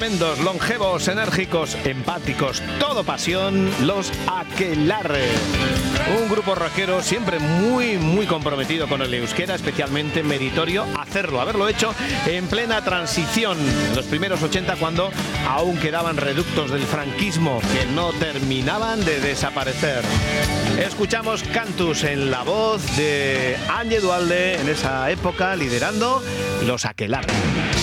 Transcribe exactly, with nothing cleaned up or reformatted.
tremendos, longevos, enérgicos, empáticos, todo pasión, los Aquelarre. Un grupo rockero siempre muy, muy comprometido con el euskera, especialmente meritorio hacerlo, haberlo hecho en plena transición, en los primeros ochenta, cuando aún quedaban reductos del franquismo que no terminaban de desaparecer. Escuchamos Cantus en la voz de Ángel Dualde, en esa época liderando los Aquelarre.